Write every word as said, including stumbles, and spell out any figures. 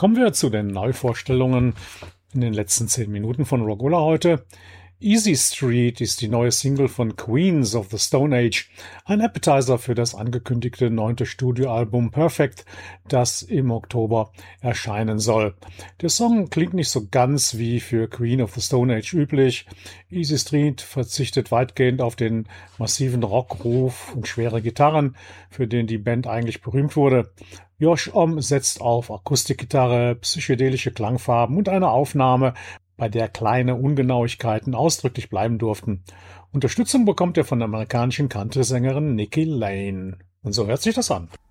Kommen wir zu den Neuvorstellungen in den letzten zehn Minuten von Rockola heute. Easy Street ist die neue Single von Queens of the Stone Age, ein Appetizer für das angekündigte neunte Studioalbum Perfect, das im Oktober erscheinen soll. Der Song klingt nicht so ganz wie für Queen of the Stone Age üblich. Easy Street verzichtet weitgehend auf den massiven Rockruf und schwere Gitarren, für den die Band eigentlich berühmt wurde. Josh Homme setzt auf Akustikgitarre, psychedelische Klangfarben und eine Aufnahme, bei der kleine Ungenauigkeiten ausdrücklich bleiben durften. Unterstützung bekommt er von der amerikanischen Country-Sängerin Nikki Lane. Und so hört sich das an.